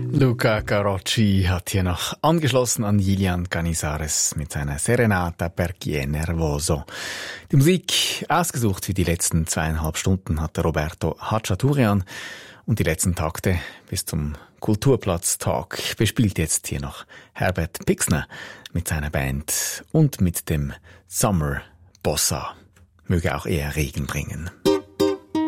Luca Carocci hat hier noch angeschlossen an Gillian Canizares mit seiner Serenata per chi è nervoso. Die Musik, ausgesucht für die letzten 2,5 Stunden, hat Roberto Hachaturian und die letzten Takte bis zum Kulturplatz-Tag bespielt jetzt hier noch Herbert Pixner mit seiner Band und mit dem Summer Bossa. Möge auch er Regen bringen.